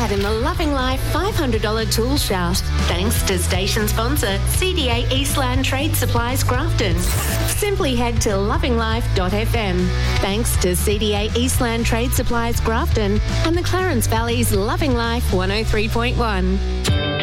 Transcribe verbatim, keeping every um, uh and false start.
that in the Loving Life five hundred dollars tool shout. Thanks to station sponsor C D A Eastland Trade Supplies Grafton. Simply head to loving life dot f m. Thanks to C D A Eastland Trade Supplies Grafton and the Clarence Valley's Loving Life one oh three point one.